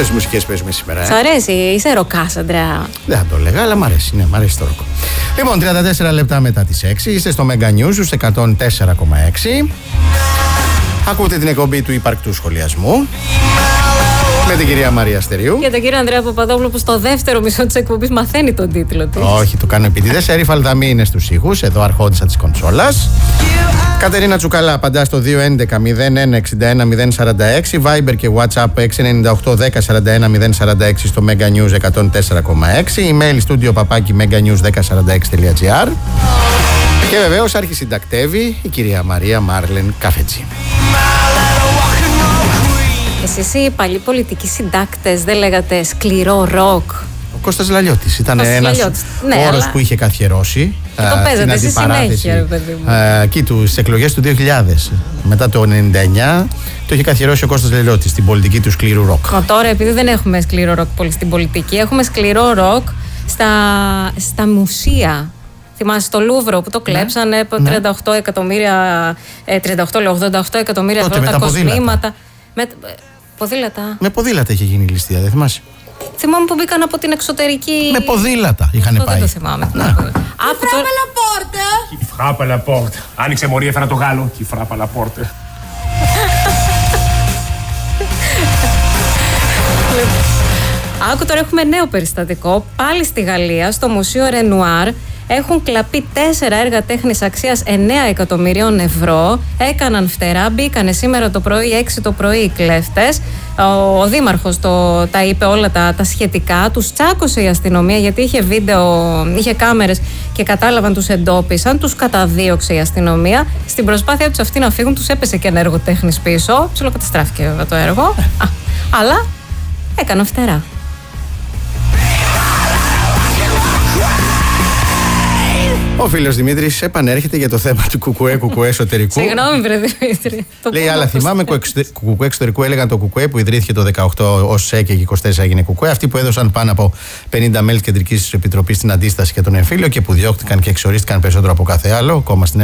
Ωραίες μουσικές παίζουμε σήμερα. Σ' αρέσει, είσαι ροκάς, Αντρέα? Δεν θα το έλεγα, αλλά μ' αρέσει. Ναι, μ' αρέσει το ροκ. Λοιπόν, 34 λεπτά μετά τις 6 είστε στο Mega News στους 104,6. Ακούτε την εκπομπή του υπαρκτού σχολιασμού με την κυρία Μαρία Αστεριού και τον κύριο Ανδρέα Παπαδόπουλο, που στο δεύτερο μισό της εκπομπής μαθαίνει τον τίτλο της. Όχι, το κάνω επίτηδες. Ερή Φαλδαμή είναι στους ήχους, εδώ αρχόντισσα της κονσόλας. Κατερίνα Τσουκαλά απαντά στο 211-01-61-046, Viber και WhatsApp 698-1041-046 στο Mega News 104,6, email studio papaki meganews1046.gr. Και βεβαίως αρχισυντακτεύει η κυρία Μαρία Μάρλεν Καφετζή. Εσείς οι παλιοί πολιτικοί συντάκτες δεν λέγατε σκληρό ροκ? Ο Κώστας Λαλιώτης ήταν ένας όρος που είχε καθιερώσει. Και το παίζατε στη συνέχεια, παιδί μου. Εκεί στις εκλογές του 2000, μετά το 1999, το είχε καθιερώσει ο Κώστας Λαλιώτης στην πολιτική του σκληρού ροκ. Τώρα, επειδή δεν έχουμε σκληρό ροκ πολύ στην πολιτική, έχουμε σκληρό ροκ στα μουσεία. Θυμάσαι στο Λούβρο που το κλέψανε, 38 εκατομμύρια, 88 εκατομμύρια ευρώ τα κοσμήματα. Ποδήλατα. Με ποδήλατα είχε γίνει η ληστεία, δεν θυμάσαι? Θυμάμαι που μπήκαν από την εξωτερική. Με ποδήλατα είχαν πάει. Δεν το θυμάμαι. Φράπα la porte. Άνοιξε, μωρή, έφερα το Γάλλο. Κι φράπα la porte. Άκου, τώρα έχουμε νέο περιστατικό. Πάλι στη Γαλλία, στο Μουσείο Ρενουάρ, έχουν κλαπεί 4 έργα τέχνης αξίας 9 εκατομμυρίων ευρώ. Έκαναν φτερά, μπήκανε σήμερα το πρωί, 6 το πρωί οι κλέφτες. Ο δήμαρχος τα είπε όλα τα σχετικά. Τους τσάκωσε η αστυνομία γιατί είχε βίντεο, είχε κάμερες και κατάλαβαν, τους εντόπισαν. Τους καταδίωξε η αστυνομία. Στην προσπάθεια τους αυτή να φύγουν, τους έπεσε και ένα έργο τέχνης πίσω. Ψιλοκαταστράφηκε βέβαια το έργο. Αλλά έκαναν φτερά. Ο φίλος Δημήτρης επανέρχεται για το θέμα του κουκουέ εσωτερικού. Συγγνώμη, βρε Δημήτρη. Λέει, αλλά θυμάμαι κουκουέ εξωτερικού, έλεγαν το κουκουέ που ιδρύθηκε το 18 ως ΣΕ και 24 έγινε κουκουέ. Αυτοί που έδωσαν πάνω από 50 μέλη της Κεντρικής Επιτροπής στην αντίσταση και τον εμφύλιο και που διώχτηκαν και εξορίστηκαν περισσότερο από κάθε άλλο κόμμα στην